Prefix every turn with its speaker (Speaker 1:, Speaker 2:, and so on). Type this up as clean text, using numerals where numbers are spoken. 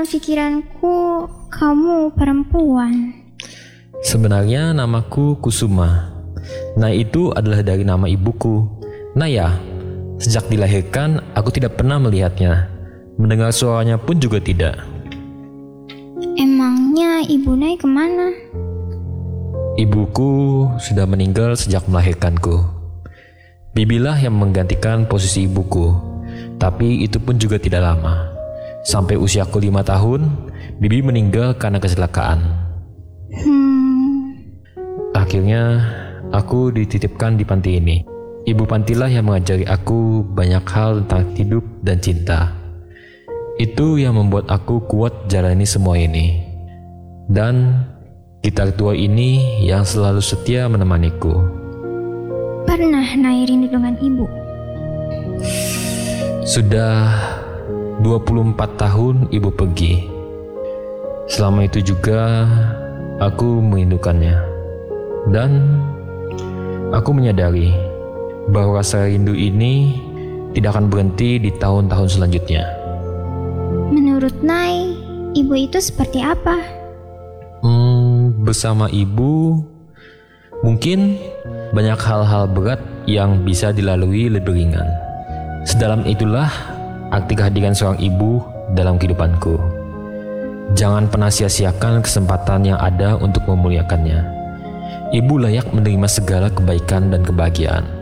Speaker 1: pikiranku kamu perempuan.
Speaker 2: Sebenarnya namaku Kusuma. Nay itu adalah dari nama ibuku, Naya. Sejak dilahirkan, aku tidak pernah melihatnya. Mendengar suaranya pun juga tidak.
Speaker 1: Emangnya ibu Nay kemana?
Speaker 2: Ibuku sudah meninggal sejak melahirkanku. Bibilah yang menggantikan posisi ibuku. Tapi itu pun juga tidak lama. Sampai usiaku 5 tahun, Bibi meninggal karena kecelakaan. Akhirnya, aku dititipkan di panti ini. Ibu pantilah yang mengajari aku banyak hal tentang hidup dan cinta. Itu yang membuat aku kuat jalani semua ini. Dan gitar tua ini yang selalu setia menemaniku.
Speaker 1: Pernah Nay rindu dengan ibu?
Speaker 2: Sudah 24 tahun ibu pergi. Selama itu juga aku merindukannya. Dan aku menyadari bahwa rasa rindu ini tidak akan berhenti di tahun-tahun selanjutnya.
Speaker 1: Menurut Nay, ibu itu seperti apa?
Speaker 2: Bersama ibu, mungkin banyak hal-hal berat yang bisa dilalui lebih ringan. Sedalam itulah arti kehadiran seorang ibu dalam kehidupanku. Jangan pernah sia-siakan kesempatan yang ada untuk memuliakannya. Ibu layak menerima segala kebaikan dan kebahagiaan.